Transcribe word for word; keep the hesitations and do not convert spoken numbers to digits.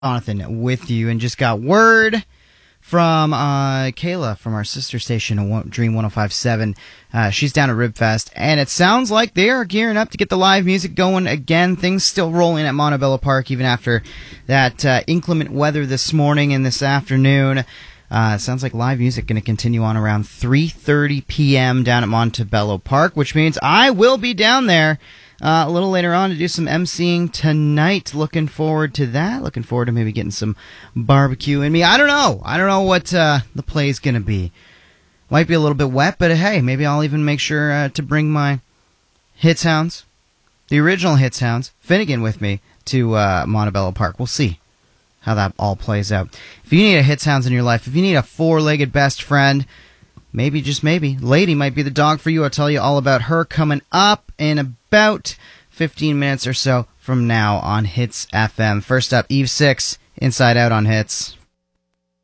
Jonathan with you, and just got word from uh, Kayla from our sister station, Dream one oh five point seven. Uh, she's down at Ribfest, and it sounds like they are gearing up to get the live music going again. Things still rolling at Montebello Park even after that uh, inclement weather this morning and this afternoon. Uh, sounds like live music going to continue on around three thirty p.m. down at Montebello Park, which means I will be down there Uh, a little later on to do some emceeing tonight. Looking forward to that. Looking forward to maybe getting some barbecue in me. I don't know. I don't know what uh, the play is going to be. Might be a little bit wet, but hey, maybe I'll even make sure uh, to bring my Hits Hounds, the original Hits Hounds, Finnegan with me to uh, Montebello Park. We'll see how that all plays out. If you need a Hits Hounds in your life, if you need a four-legged best friend, maybe, just maybe, Lady might be the dog for you. I'll tell you all about her coming up in about fifteen minutes or so from now on Hits F M. First up, Eve six, Inside Out on Hits.